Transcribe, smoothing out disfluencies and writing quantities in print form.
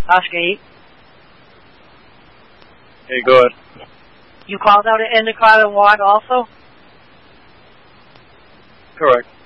Oscar 8. Okay, go ahead. You called out an endocardial ward also? Correct.